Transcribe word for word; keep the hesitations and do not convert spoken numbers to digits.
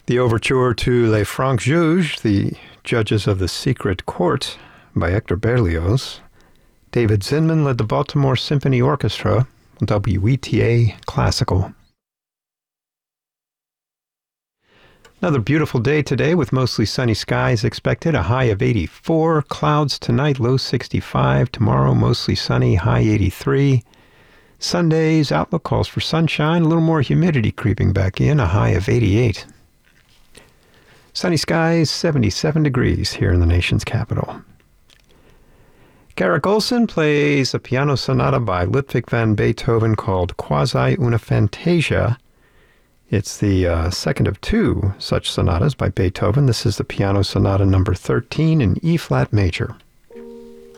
The overture to Les Francs Juges, the Judges of the Secret Court, by Hector Berlioz. David Zinman led the Baltimore Symphony Orchestra, W E T A Classical. Another beautiful day today with mostly sunny skies expected, a high of eighty-four. Clouds tonight, low sixty-five. Tomorrow, mostly sunny, high eighty-three. Sunday's outlook calls for sunshine, a little more humidity creeping back in, a high of eighty-eight. Sunny skies, seventy-seven degrees here in the nation's capital. Garrick Olson plays a piano sonata by Ludwig van Beethoven called Quasi una Fantasia. It's the uh, second of two such sonatas by Beethoven. This is the piano sonata number thirteen in E-flat major.